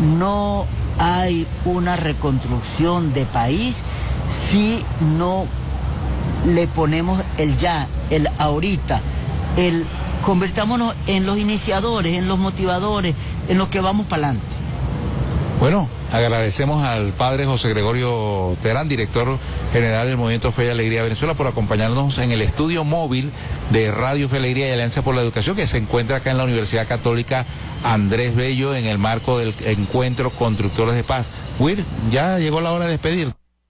no hay una reconstrucción de país si no le ponemos el ya, el ahorita, convirtámonos en los iniciadores, en los motivadores, en los que vamos para adelante. Bueno, agradecemos al padre José Gregorio Terán, director general del Movimiento Fe y Alegría de Venezuela, por acompañarnos en el estudio móvil de Radio Fe y Alegría y Alianza por la Educación, que se encuentra acá en la Universidad Católica Andrés Bello, en el marco del encuentro Constructores de Paz. Will, ya llegó la hora de despedir.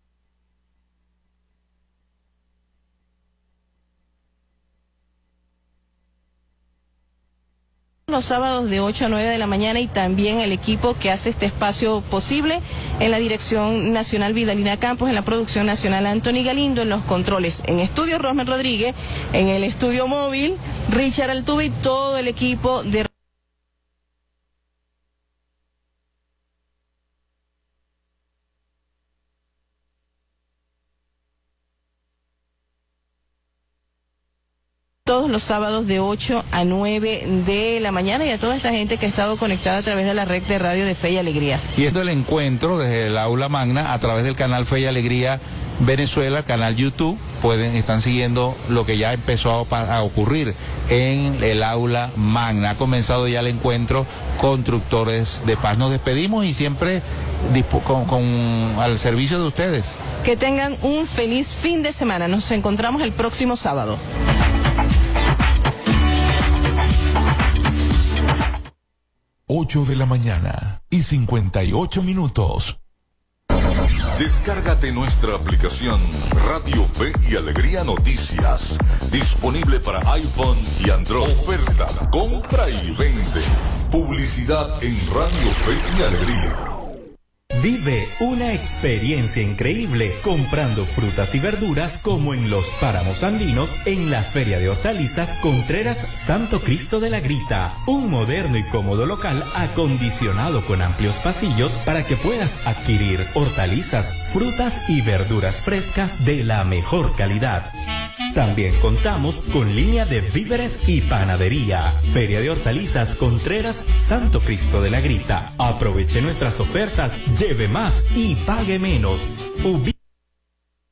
Los sábados de 8 a 9 de la mañana, y también el equipo que hace este espacio posible: en la dirección nacional Vidalina Campos, en la producción nacional Anthony Galindo, en los controles en estudio Rosmer Rodríguez, en el estudio móvil Richard Altuve y todo el equipo de todos los sábados de 8 a 9 de la mañana, y a toda esta gente que ha estado conectada a través de la red de radio de Fe y Alegría. Y esto es el encuentro desde el aula magna a través del canal Fe y Alegría Venezuela, canal YouTube. Están siguiendo lo que ya empezó a ocurrir en el aula magna. Ha comenzado ya el encuentro Constructores de Paz. Nos despedimos y siempre al servicio de ustedes. Que tengan un feliz fin de semana. Nos encontramos el próximo sábado. 8 de la mañana y 58 minutos. Descárgate nuestra aplicación Radio Fe y Alegría Noticias, disponible para iPhone y Android. Oferta, compra y vende. Publicidad en Radio Fe y Alegría. Vive una experiencia increíble comprando frutas y verduras como en los páramos andinos en la Feria de Hortalizas Contreras Santo Cristo de la Grita. Un moderno y cómodo local acondicionado con amplios pasillos para que puedas adquirir hortalizas, frutas y verduras frescas de la mejor calidad. También contamos con línea de víveres y panadería. Feria de Hortalizas Contreras Santo Cristo de la Grita. Aproveche nuestras ofertas, lleve más y pague menos.